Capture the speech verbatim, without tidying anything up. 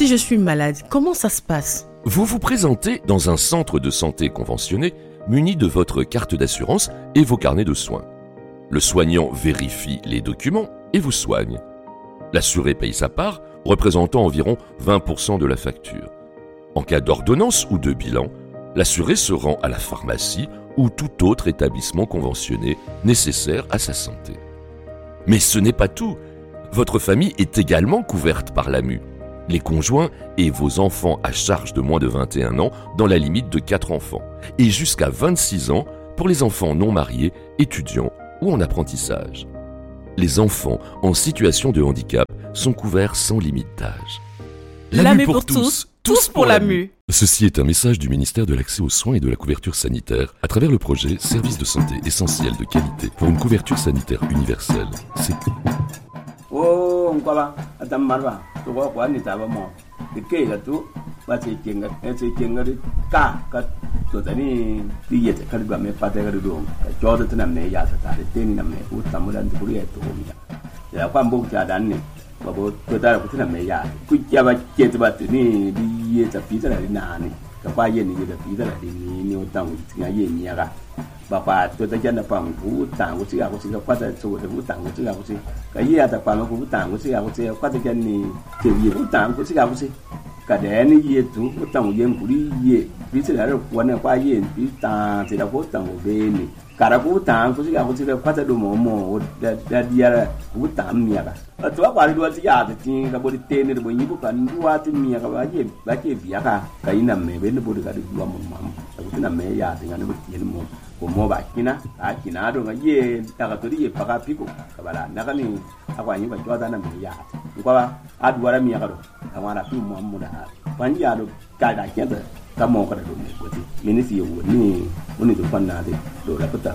Si je suis malade, comment ça se passe? Vous vous présentez dans un centre de santé conventionné muni de votre carte d'assurance et vos carnets de soins. Le soignant vérifie les documents et vous soigne. L'assuré paye sa part, représentant environ vingt pour cent de la facture. En cas d'ordonnance ou de bilan, l'assuré se rend à la pharmacie ou tout autre établissement conventionné nécessaire à sa santé. Mais ce n'est pas tout. Votre famille est également couverte par l'A M U. Les conjoints et vos enfants à charge de moins de vingt et un ans dans la limite de quatre enfants et jusqu'à vingt-six ans pour les enfants non mariés, étudiants ou en apprentissage. Les enfants en situation de handicap sont couverts sans limite d'âge. L'A M U pour tous, tous pour l'A M U. Ceci est un message du ministère de l'Accès aux soins et de la couverture sanitaire à travers le projet Services de santé essentiels de qualité pour une couverture sanitaire universelle. C'est Oh, ngwaba adam marwa to ko kwani taba mo de ke ga to ba ce kenga e ce kenga de ka ka to tani tiye ta kalba me pata ga do ka jodo tana me ya ta ta de ni na me u tamulan de buri to mi ya kwa mbo ta dan ne ba bo to ta ku tana me ya ku ya ba ke ta ba ni di ye ta pi ta ni na ni ka ba ye ni da pi ta ni ni o ta mu ti ga ye ni ya ga bà bà tôi ta dân là phòng vũ tàng của chị à của chị qua tại số để vũ tàng của chị à của chị cái gì à tại phòng vũ tàng của chị à của chị qua tại dân này kiểu gì vũ tàng của chị à của chị cả đẻ này gì chú vũ tàng dân của đi gì ví dụ là được quan là qua gì ví tàng thì là vũ tàng của bên này cả là vũ tàng của chị à của chị là qua tại đồ mỏ mỏ là là đi là vũ tàng mía cả ở chỗ qua đi đua chị à thì là body tên này body như cái đua thì mía cả cái gì cái gì bía cả cái nằm mẹ bên nó body cái đua mỏ mỏ cái nằm mẹ ya thì nó body tiền mỏ mo ba kina a kina do nga ye ta ka tori ye paka piko kabala naka ni akwa nyi ba jota na me ya ko ba adwara mi ya do amara fi mo mo da ban ya do ka da kenta ka mo ka do ne ko ti minisi ye woni woni do fanna de do la